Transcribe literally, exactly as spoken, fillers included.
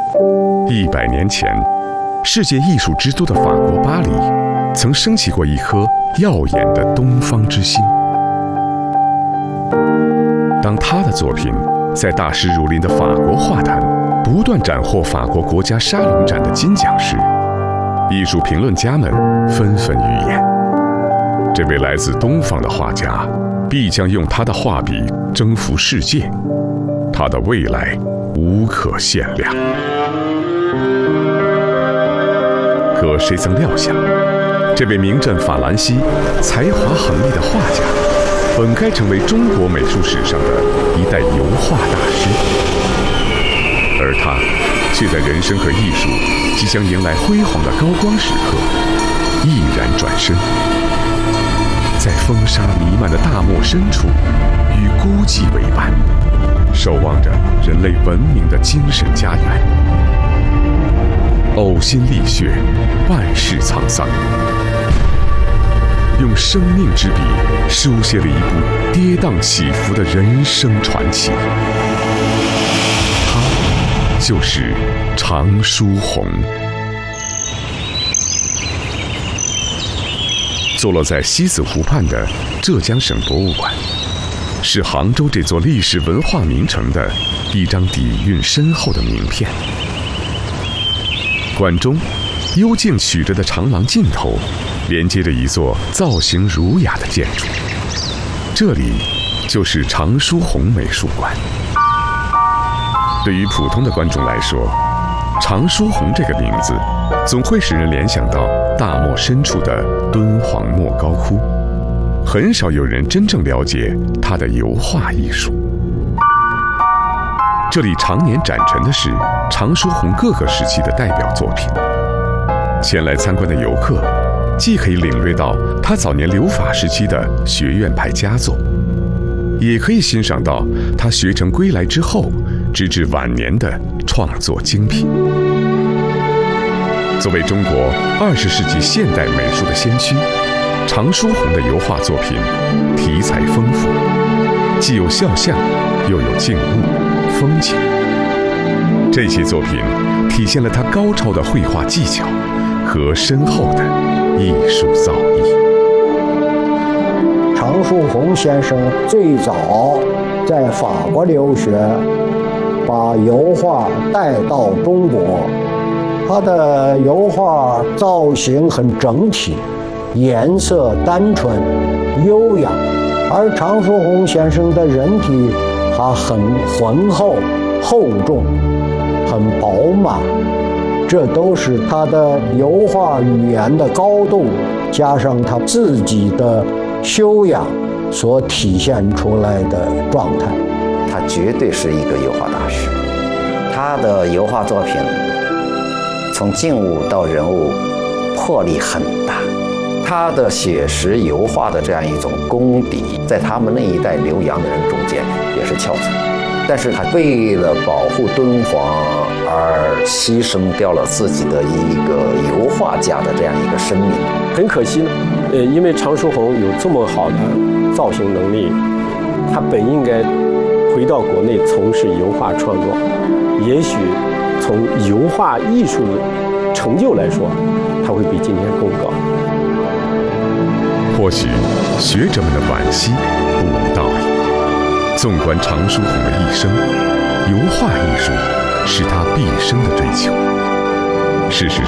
一百年前，世界艺术之都的法国巴黎，曾升起过一颗耀眼的东方之星。当他的作品在大师如林的法国画坛不断斩获法国国家沙龙展的金奖时，艺术评论家们纷纷预言，这位来自东方的画家必将用他的画笔征服世界，他的未来无可限量。可谁曾料想，这位名震法兰西、才华横溢的画家，本该成为中国美术史上的一代油画大师，而他却在人生和艺术即将迎来辉煌的高光时刻，毅然转身，在风沙弥漫的大漠深处，与孤寂为伴，守望着人类文明的精神家园。呕心沥血，万世沧桑，用生命之笔书写了一部跌宕起伏的人生传奇。他就是常书鸿。坐落在西子湖畔的浙江省博物馆，是杭州这座历史文化名城的一张底蕴深厚的名片。馆中幽静曲折的长廊尽头，连接着一座造型儒雅的建筑，这里就是常书鸿美术馆。对于普通的观众来说，常书鸿这个名字总会使人联想到大漠深处的敦煌莫高窟，很少有人真正了解他的油画艺术。这里常年展陈的是常书鸿各个时期的代表作品，前来参观的游客既可以领略到他早年留法时期的学院派佳作，也可以欣赏到他学成归来之后直至晚年的创作精品。作为中国二十世纪现代美术的先驱，常书鸿的油画作品题材丰富，既有肖像，又有静物、风景。这些作品体现了他高超的绘画技巧和深厚的艺术造诣。 常书鸿先生最早在法国留学，把油画带到中国。他的油画造型很整体，颜色单纯优雅，而常书鸿先生的人体他很浑厚厚重，很饱满，这都是他的油画语言的高度，加上他自己的修养所体现出来的状态。 他绝对是一个油画大师，他的油画作品从静物到人物魄力很大，他的写实油画的这样一种功底，在他们那一代留洋的人中间也是翘楚。但是他为了保护敦煌而牺牲掉了自己的一个油画家的这样一个生命。 很可惜呢，呃，因为常书鸿有这么好的造型能力，他本应该回到国内从事油画创作，也许从油画艺术成就来说，他会比今天更高。 或许学者们的惋惜不无道理。纵观常书鸿的一生，油画艺术是他毕生的追求。事实上，